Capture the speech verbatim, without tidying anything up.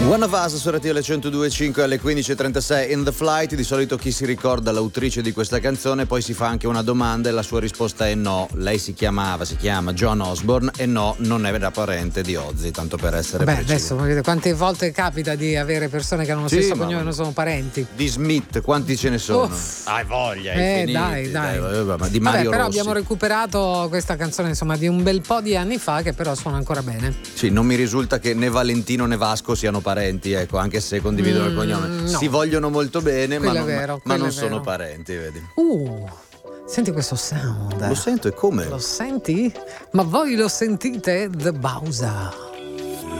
One of Us su R T L centodue e cinque alle quindici e trentasei. In the Flight. Di solito chi si ricorda l'autrice di questa canzone, poi si fa anche una domanda e la sua risposta è no. Lei si chiamava, si chiama Joan Osborne e no, non era parente di Ozzy, tanto per essere Beh, precisi. adesso vedete quante volte capita di avere persone che hanno lo Sì, stesso ma- cognome e non sono parenti. Di Smith, quanti ce ne sono? Uff. Hai voglia, Eh, infiniti. dai, dai. vabbè, ma di Vabbè, Mario però Rossi. abbiamo recuperato questa canzone insomma di un bel po' di anni fa, che però suona ancora bene. Sì, non mi risulta che né Valentino né Vasco siano parenti, ecco, anche se condividono il Mm, cognome. no. Si vogliono molto bene, ma Quello non, è vero, ma quello non è sono vero. parenti, vedi. Uh, senti questo sound. Lo sento, e come? Lo senti? Ma voi lo sentite? The Bowser.